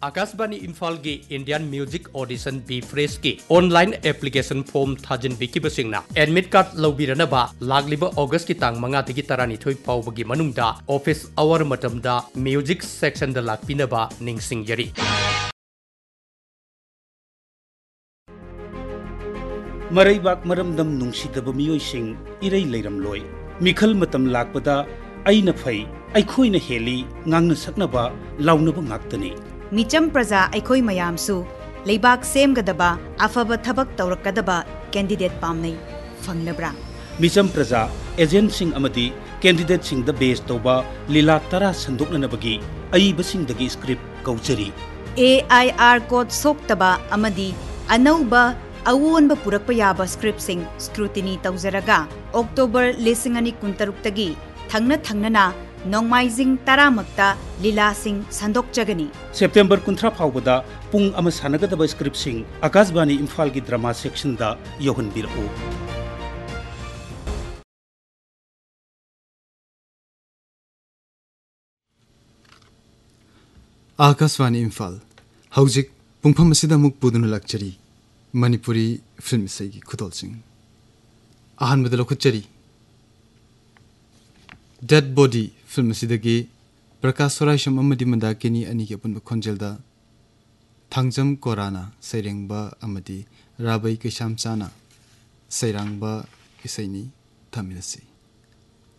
आकाशवाणी इम्फाल की Indian music audition B fresh की online application form थाजन बिकिबसिंगना admit card लौबिरनबा लागलिबा अगस्त की तांग 5 की 12 फाउबगी मनुंगदा ऑफिस आवर मतमदा म्यूजिक सेक्शन दा लाक्पिनबा निंगसिंगजरी। मरैबाक मरमदम नुंगसिदब मियोइसिंग इरै लेरमलोय मिखल मतम लाकपदा अइना फै अइखोइना heli ngang saknaba launaba ngaktani Mitcham प्रजा अखोई मयामसु लेबाक सेमगदबा अफब थबक तौरकदबा कैंडिडेट पामनै फंगलब्रा मिचम प्रजा agent Singh अमदी candidate Singh the base तौबा लीला तरा संदोकनबगी अइबसिंगदगी स्क्रिप्ट कौचरी AIR कोड सोक्तबा अमदी अनौबा अवोनब पुरक्प याबा स्क्रिप्ट सिंग स्क्रूटिनी तौजरगा अक्टोबर 2026 थंगना नोंमाइजिंग तरामक्ता लीला सिंह संदोकचगनी सेप्टेम्बर 19 फाउबदा पुंग अमा सानगदबा स्क्रिप्ट सिंग आकाशवाणी इम्फाल की ड्रामा सेक्शन दा योहनबिरउ। आकाशवाणी इम्फाल हौजिक पुंफम असिदा मुक पुदुन luxury Manipuri film सेगी खुदोलसिंग अहनबद लखुचरी dead body film सिदगी प्रकाश सोराइशम अमदी मंदाकिनी अनि के पुन खोंजेलदा थांगजम कोराना सैरेंगबा अमदी राबै कैसाम चाना सैरांगबा इसैनी थमिनसी।